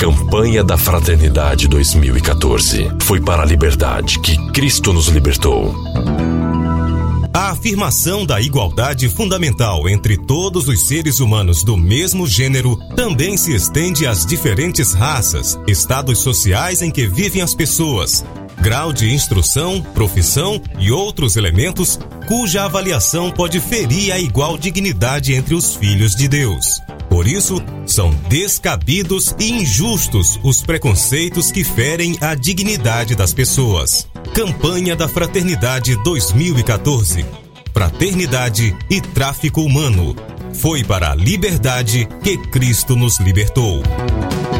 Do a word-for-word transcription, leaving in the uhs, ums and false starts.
Campanha da Fraternidade dois mil e quatorze. Foi para a liberdade que Cristo nos libertou. A afirmação da igualdade fundamental entre todos os seres humanos do mesmo gênero também se estende às diferentes raças, estados sociais em que vivem as pessoas, grau de instrução, profissão e outros elementos cuja avaliação pode ferir a igual dignidade entre os filhos de Deus. Por isso, são descabidos e injustos os preconceitos que ferem a dignidade das pessoas. Campanha da Fraternidade dois mil e quatorze. Fraternidade e tráfico humano. Foi para a liberdade que Cristo nos libertou.